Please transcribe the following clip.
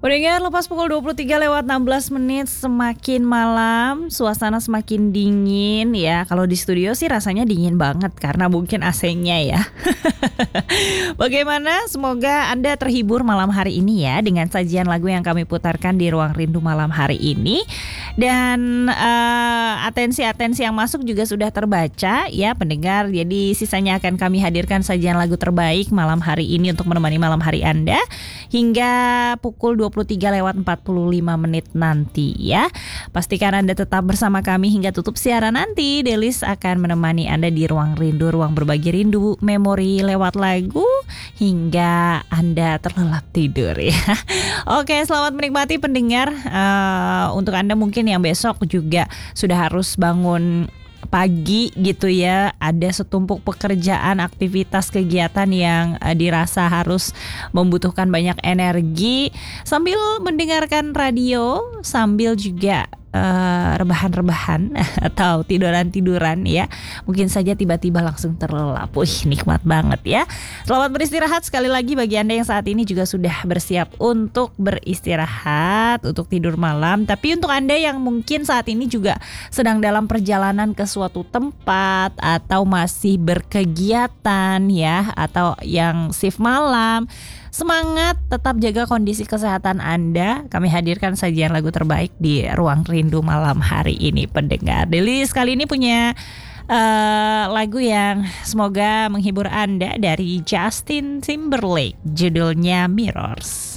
Pendengar, lepas pukul 23 lewat 16 menit, semakin malam, suasana semakin dingin ya. Kalau di studio sih rasanya dingin banget karena mungkin AC-nya ya. Bagaimana? Semoga Anda terhibur malam hari ini ya dengan sajian lagu yang kami putarkan di Ruang Rindu malam hari ini. Dan atensi-atensi yang masuk juga sudah terbaca ya pendengar. Jadi sisanya akan kami hadirkan sajian lagu terbaik malam hari ini untuk menemani malam hari Anda hingga pukul 23 lewat 45 menit nanti ya. Pastikan Anda tetap bersama kami hingga tutup siaran nanti. Delis akan menemani Anda di Ruang Rindu, ruang berbagi rindu, memori lewat lagu hingga Anda terlelap tidur ya. Oke, selamat menikmati pendengar. Untuk Anda mungkin yang besok juga sudah harus bangun pagi gitu ya, ada setumpuk pekerjaan, aktivitas, kegiatan yang dirasa harus membutuhkan banyak energi sambil mendengarkan radio, sambil juga rebahan-rebahan atau tiduran-tiduran ya. Mungkin saja tiba-tiba langsung terlelap. Wih, nikmat banget ya. Selamat beristirahat sekali lagi bagi Anda yang saat ini juga sudah bersiap untuk beristirahat, untuk tidur malam. Tapi untuk Anda yang mungkin saat ini juga sedang dalam perjalanan ke suatu tempat atau masih berkegiatan ya, atau yang shift malam, semangat, tetap jaga kondisi kesehatan Anda. Kami hadirkan sajian lagu terbaik di Ruang Rindu malam hari ini pendengar. Delis kali ini punya lagu yang semoga menghibur Anda dari Justin Timberlake, judulnya Mirrors.